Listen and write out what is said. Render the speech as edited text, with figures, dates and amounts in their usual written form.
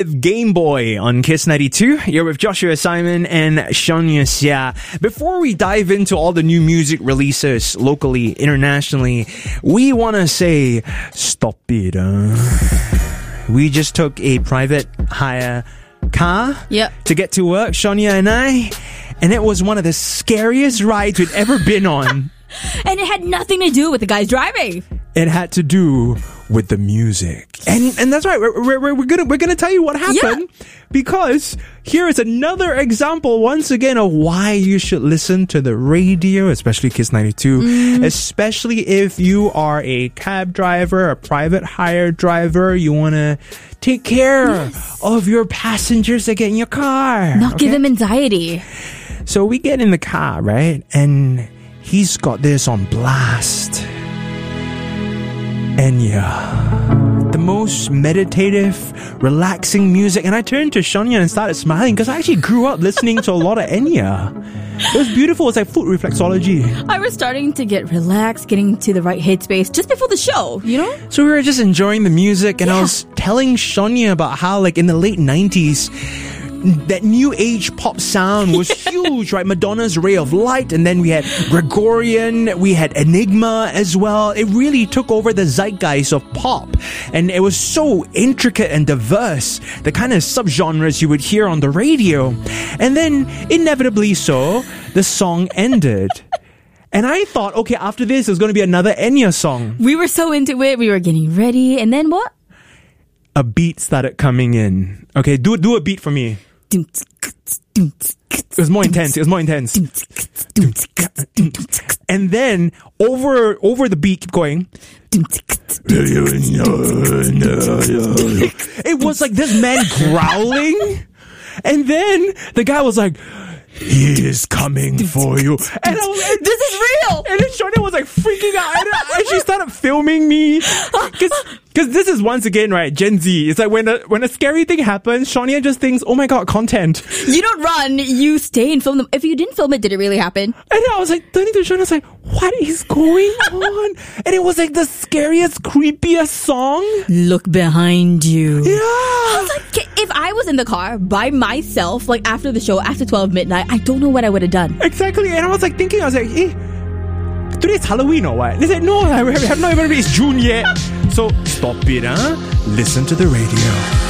Game Boy on Kiss 92. You're with Joshua Simon and Shania Xia. Before we dive into all the new music releases locally, internationally, we want to say, stop it. We just took a private hire car to get to work, Shania and I, and it was one of the scariest rides we'd ever been on. And it had nothing to do with the guys driving. It had to do with the music, and that's right. We're gonna tell you what happened, because here is another example once again of why you should listen to the radio, especially Kiss 92, especially if you are a cab driver, a private hire driver. You want to take care of your passengers that get in your car, not give them anxiety. So we get in the car, right, and he's got this on blast. Enya, the most meditative, relaxing music. And I turned to Shania and started smiling because I actually grew up listening to a lot of Enya. It was beautiful. It's like food reflexology. I was starting to get relaxed, getting to the right headspace just before the show, you know? So we were just enjoying the music, and I was telling Shania about how, like, in the late 90s, that new age pop sound was huge, right? Madonna's Ray of Light, and then we had Gregorian, we had Enigma as well. It really took over the zeitgeist of pop, and it was so intricate and diverse, the kind of subgenres you would hear on the radio. And then, inevitably so, the song ended. And I thought, okay, after this, there's going to be another Enya song. We were so into it, we were getting ready, and then what? A beat started coming in. Okay, do a beat for me. It was more intense. And then over the beat, keep going. It was like this man growling. And then the guy was like, "He is coming for you." And I was like, "This is real!" And then Shania was like freaking out. And she started filming me. Because this is, once again, right, Gen Z. It's like when a scary thing happens, Shania just thinks, oh my god, content. You don't run, you stay and film them. If you didn't film it, did it really happen? And I was like, turning to Shania, I was like, what is going on? And it was like the scariest, creepiest song. Look behind you. Yeah. I was like, if I was in the car by myself, like after the show, after 12 midnight, I don't know what I would have done. Exactly. And I was like thinking, hey, today's Halloween or what? They said, no, I have not even reached June yet. So stop it, Listen to the radio.